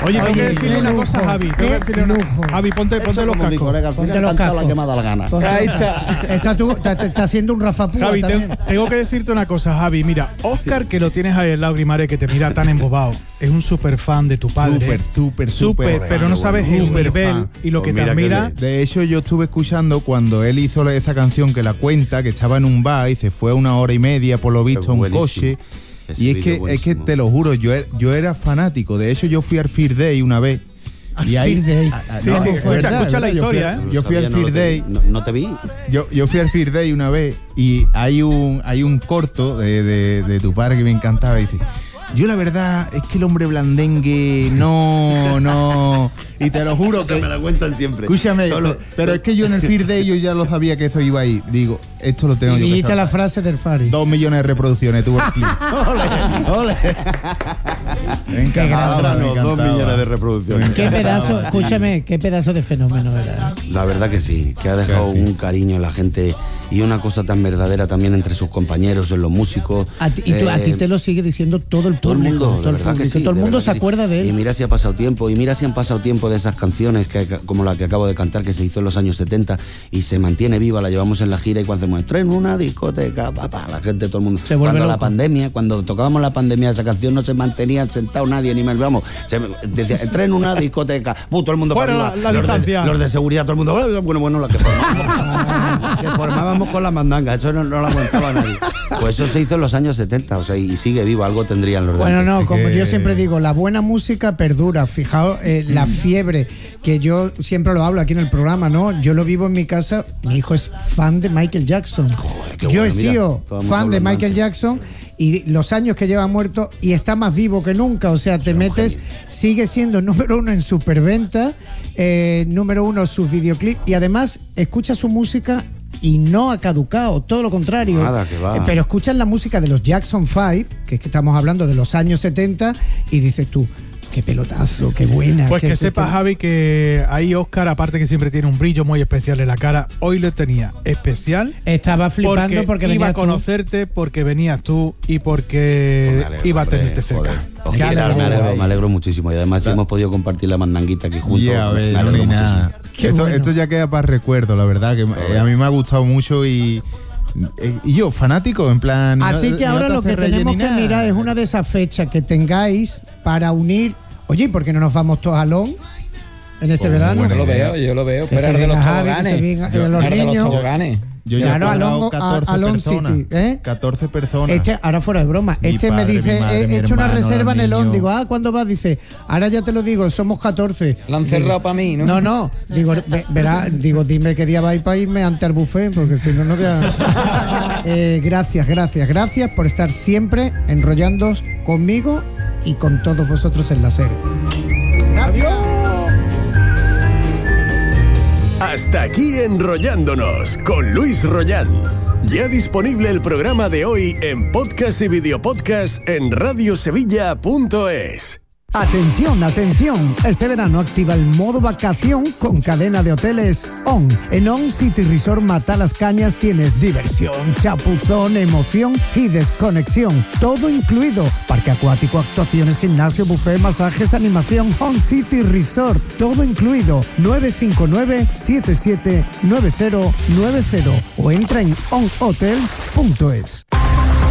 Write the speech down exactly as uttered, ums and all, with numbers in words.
Oye, tengo que decirle una cosa a Javi. Tengo que decirle una... Javi, ponte, ponte los cascos. Colega, ponte los cascos. La que me ha dado la gana. Ponte, ahí está. Está, tú, está, está haciendo un Rafa Púa. Javi, te, tengo que decirte una cosa, Javi. Mira, Óscar, que lo tienes ahí al lado, Grimaré, que te mira tan embobado, es un súper fan de tu padre. Súper, súper, súper. Pero no sabes el nivel y lo que te admira. De hecho, yo estuve escuchando cuando él hizo esa canción que la cuenta, que estaba en un bar y se fue una hora y media, por lo visto, a un coche. Ese y es que, es que te lo juro, yo, yo era fanático. De hecho, yo fui al Fear Day una vez. Y ahí, Day. A, a, sí, no, sí, escucha, verdad, escucha la verdad, historia, yo fui, ¿eh? Yo fui sabía, al no Fear te, Day. No, no te vi. Yo, yo fui al Fear Day una vez y hay un, hay un corto de, de, de tu padre que me encantaba. Y dice, yo la verdad es que el hombre blandengue no, no. Y te lo juro eso que... me lo cuentan siempre. Escúchame, Solo, pero es que yo en el Fear Day yo ya lo sabía que eso iba ahí. Digo, esto lo tengo y yo que dijiste saber. la frase del Fari. Dos millones de reproducciones tuvo el clip. ¡Ole! ¡Ole! Me encantaba, me Dos millones de reproducciones. Qué pedazo, escúchame, qué pedazo de fenómeno era. La verdad que sí, que ha dejado un cariño en la gente y una cosa tan verdadera también entre sus compañeros, en los músicos. A ti, y tú, eh, a ti te lo sigue diciendo todo el público. Todo el mundo, todo el, verdad público, que sí, todo el mundo se acuerda sí. de él. Y mira si ha pasado tiempo, y mira si han pasado tiempo de esas canciones que, como la que acabo de cantar, que se hizo en los años setenta y se mantiene viva, la llevamos en la gira y cuando hacemos en una discoteca, papá, la gente, todo el mundo. Se vuelve cuando loco. La pandemia, cuando tocábamos la pandemia, esa canción no se mantenía sentado nadie, ni más, vamos, se decía, entré en una discoteca, uh, todo el mundo fuera para la, la los distancia. De, los de seguridad, todo el mundo, bueno, bueno, la que formábamos, que formábamos con la mandanga, eso no, no la aguantaba nadie. Pues eso se hizo en los años setenta, o sea, y sigue vivo, algo tendrían los de Bueno, antes. no, como que... yo siempre digo, la buena música perdura. Fijaos, eh, la fiebre, que yo siempre lo hablo aquí en el programa, ¿no? Yo lo vivo en mi casa, mi hijo es fan de Michael Jackson. Joder, qué yo bueno, he sido mira, fan de Michael antes. Jackson y los años que lleva muerto y está más vivo que nunca, o sea, te Pero metes, genio. sigue siendo número uno en superventa, eh, número uno sus videoclips y además escucha su música y no ha caducado, todo lo contrario. Nada, que va. Eh, pero escuchas la música de los Jackson Five, que es que estamos hablando de los años setenta, y dices tú, qué pelotazo, qué buena. Pues qué, que qué, sepas, qué... Javi, que ahí Óscar, aparte que siempre tiene un brillo muy especial en la cara, hoy lo tenía especial. Estaba flipando porque, porque iba a tú. conocerte, porque venías tú y porque alegro, iba a hombre, tenerte cerca. joder. Os Qué quiero, me, alegro, guay. me alegro muchísimo y además si hemos podido compartir la mandanguita aquí juntos. Yeah, a ver, me alegro Lorena. muchísimo. Qué Esto, bueno. esto ya queda para recuerdo, la verdad, que eh, a mí me ha gustado mucho y, eh, y yo, fanático, en plan... Así no- que no ahora te lo que hace reír tenemos ni que nada. mirar es una de esas fechas que tengáis para unir. Oye, ¿por qué no nos vamos todos a Long en este Oh, verano? buena Yo lo idea. veo, yo lo veo. Que Pero se el de los venga Javi, que se toboganes. venga- Yo- de los El de los niños. toboganes. Yo ya Claro, he a cobrado Long- a- catorce a Long personas. City, ¿eh? catorce personas. Este, ahora fuera de broma, Mi este padre, me dice, mi madre, he mi hecho una hermano, reserva en los el ON, niños. digo, ah, ¿cuándo vas? Dice, ahora ya te lo digo, somos catorce. Lo han cerrado para mí, ¿no? No, no, digo, ve- verá, digo, dime qué día vais para irme ante el buffet, porque si no, no voy a... Eh, gracias, gracias, gracias por estar siempre enrollándoos conmigo y con todos vosotros en la serie. ¡Adiós! Hasta aquí Enrollándonos con Luis Rollán. Ya disponible el programa de hoy en podcast y videopodcast en radiosevilla punto es. Atención, atención. Este verano activa el modo vacación con cadena de hoteles ON. En ON City Resort Matalas Cañas tienes diversión, chapuzón, emoción y desconexión. Todo incluido. Parque acuático, actuaciones, gimnasio, buffet, masajes, animación. ON City Resort. Todo incluido. nueve cinco nueve, siete siete nueve cero nueve cero o entra en on hotels punto es.